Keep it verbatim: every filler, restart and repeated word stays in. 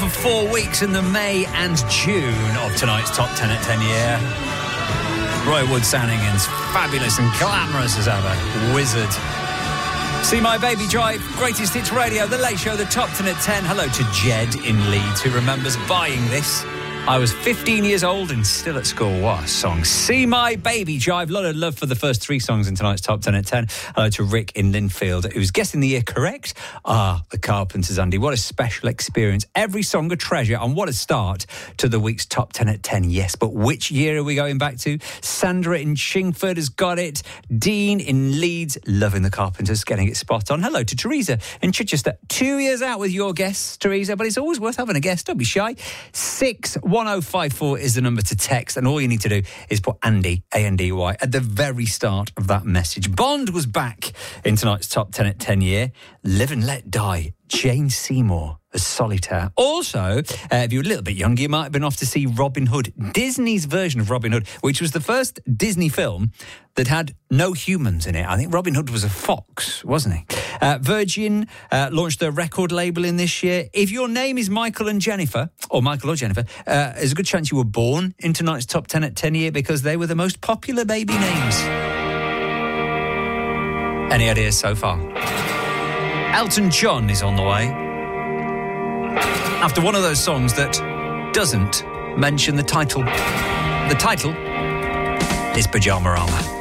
for four weeks in the May and June of tonight's Top ten at ten year. Roy Wood sounding as fabulous and glamorous as ever. Wizard. See My Baby Drive, Greatest Hits Radio, The Late Show, the Top ten at ten. Hello to Jed in Leeds, who remembers buying this. I was fifteen years old and still at school. What a song. See My Baby Drive. A lot of love for the first three songs in tonight's Top ten at ten. Hello to Rick in Linfield, who's guessing the year correct. Ah, the Carpenters, Andy. What a special experience. Every song a treasure, and what a start to the week's Top ten at ten. Yes, but which year are we going back to? Sandra in Chingford has got it. Dean in Leeds, loving the Carpenters, getting it spot on. Hello to Teresa in Chichester. Two years out with your guests, Teresa, but it's always worth having a guest. Don't be shy. Six one oh five four is the number to text, and all you need to do is put Andy, A N D Y, at the very start of that message. Bond was back in tonight's Top ten at ten year. Live and Let Die, Jane Seymour as Solitaire. Also, uh, if you were a little bit younger, you might have been off to see Robin Hood, Disney's version of Robin Hood, which was the first Disney film that had no humans in it. I think Robin Hood was a fox, wasn't he? Uh, Virgin uh, launched their record label in this year. If your name is Michael and Jennifer, or Michael or Jennifer, uh, there's a good chance you were born in tonight's Top ten at ten year, because they were the most popular baby names. Any ideas so far? Elton John is on the way. After one of those songs that doesn't mention the title. The title is Pyjamarama.